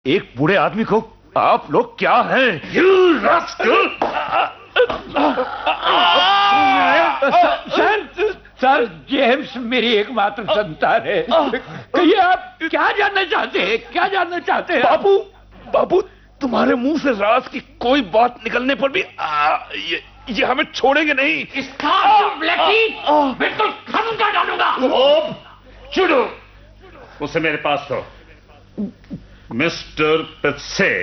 एक बूढ़े आदमी को आप लोग क्या हैं? You rascal! सर, जेम्स मेरी एकमात्र संतान है। कहिए आप क्या जानना चाहते हैं? क्या जानना चाहते हैं? बाबू, बाबू, तुम्हारे मुंह से राज की कोई बात निकलने पर भी ये हमें छोड़ेंगे नहीं। बिल्कुल खत्म कर डालूंगा। चुड़ो, उसे मेरे पास दो। मिस्टर पेत्से,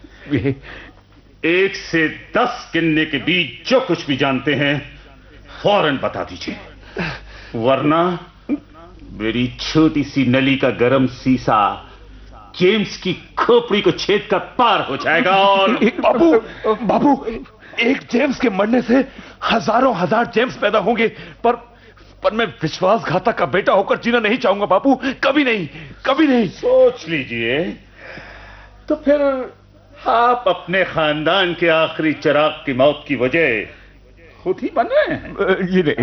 1 से 10 गिनने के बीच जो कुछ भी जानते हैं फौरन बता दीजिए, वरना मेरी छोटी सी नली का गरम सीसा जेम्स की खोपड़ी को छेद कर पार हो जाएगा। और बाबू, बाबू, एक जेम्स के मरने से हजारों हजार जेम्स पैदा होंगे, पर मैं विश्वासघातक का बेटा होकर जीना नहीं चाहूंगा बाबू, कभी नहीं, कभी नहीं। सोच लीजिए, तो फिर आप अपने खानदान के आखिरी चिराग की मौत की वजह खुद ही बन रहे हैं। ये नहीं।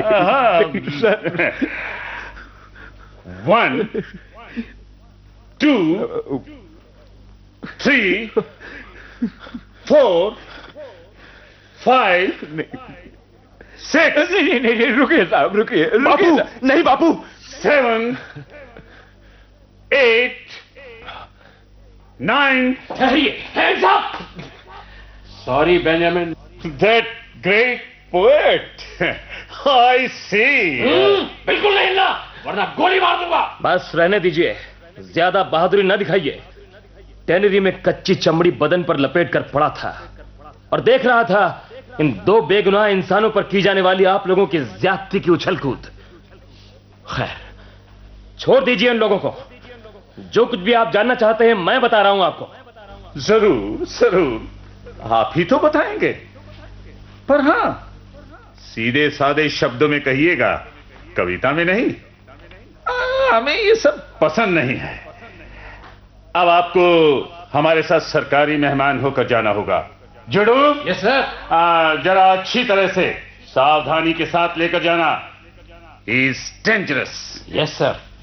1 2 3 4 5 6। नहीं, रुकिए साहब, रुकिए। बाबू, नहीं बाबू। 7 8 9। Hands up! Sorry, Benjamin. That great poet. I see. बिल्कुल नहीं हिलना, वरना गोली मार दूंगा। बस रहने दीजिए, ज्यादा बहादुरी न दिखाइए। टेनरी में कच्ची चमड़ी बदन पर लपेट कर पड़ा था और देख रहा था इन 2 बेगुनाह इंसानों पर की जाने वाली आप लोगों की ज्यादती की उछल कूद। खैर, छोड़ दीजिए इन लोगों को। जो कुछ भी आप जानना चाहते हैं मैं बता रहा हूं आपको। जरूर जरूर, आप ही तो बताएंगे, पर हां, सीधे सादे शब्दों में कहिएगा, कविता में नहीं। हमें ये सब पसंद नहीं है। अब आपको हमारे साथ सरकारी मेहमान होकर जाना होगा। जुड़ू, यस सर। जरा अच्छी तरह से सावधानी के साथ लेकर जाना। He is dangerous. Yes sir.